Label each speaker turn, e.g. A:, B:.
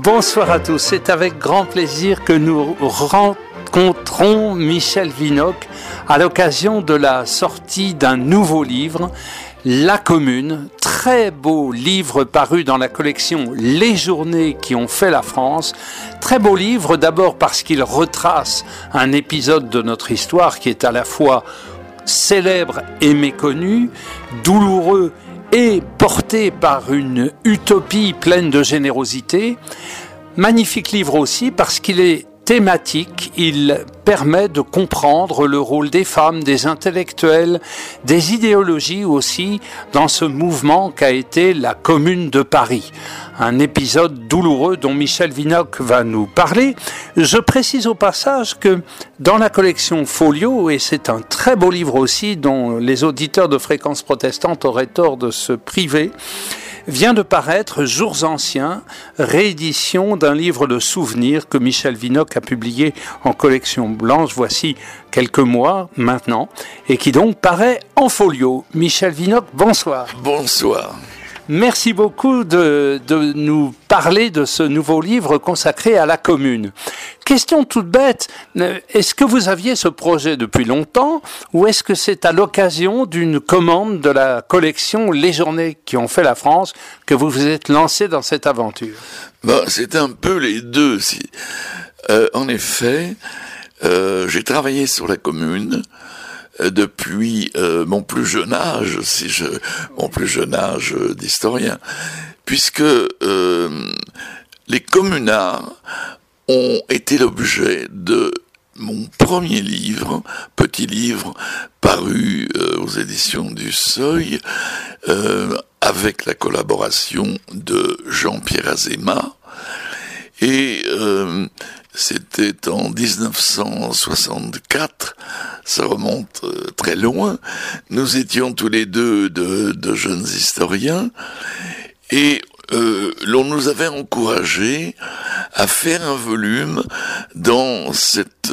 A: Bonsoir à tous, c'est avec grand plaisir que nous rencontrons Michel Vinocq à l'occasion de la sortie d'un nouveau livre, La Commune, très beau livre paru dans la collection Les Journées qui ont fait la France. Très beau livre d'abord parce qu'il retrace un épisode de notre histoire qui est à la fois célèbre et méconnu, douloureux et porté par une utopie pleine de générosité. Magnifique livre aussi parce qu'il est thématique, il permet de comprendre le rôle des femmes, des intellectuels, des idéologies aussi dans ce mouvement qu'a été la Commune de Paris. Un épisode douloureux dont Michel Vinocq va nous parler. Je précise au passage que dans la collection Folio, et c'est un très beau livre aussi dont les auditeurs de Fréquence Protestante auraient tort de se priver, vient de paraître Jours anciens, réédition d'un livre de souvenirs que Michel Vinocq a publié en collection blanche voici quelques mois maintenant, et qui donc paraît en folio. Michel Vinocq, bonsoir.
B: Bonsoir.
A: Merci beaucoup de nous parler de ce nouveau livre consacré à la Commune. Question toute bête, est-ce que vous aviez ce projet depuis longtemps ou est-ce que c'est à l'occasion d'une commande de la collection Les Journées qui ont fait la France que vous vous êtes lancé dans cette aventure?
B: C'est un peu les deux. En effet, j'ai travaillé sur la Commune depuis mon plus jeune âge, mon plus jeune âge d'historien, puisque les communards ont été l'objet de mon premier livre, petit livre paru aux éditions du Seuil, avec la collaboration de Jean-Pierre Azéma, et c'était en 1964, ça remonte très loin. Nous étions tous les deux de jeunes historiens et l'on nous avait encouragés à faire un volume dans cette